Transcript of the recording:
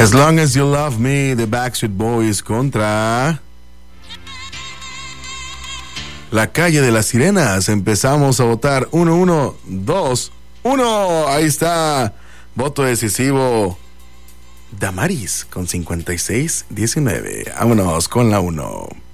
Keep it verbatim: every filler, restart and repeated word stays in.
As Long As You Love Me, The Backstreet Boys contra La Calle de las Sirenas. Empezamos a votar. Uno, uno, dos, uno. Ahí está. Voto decisivo. Damaris con cincuenta y seis diecinueve. Vámonos con la uno.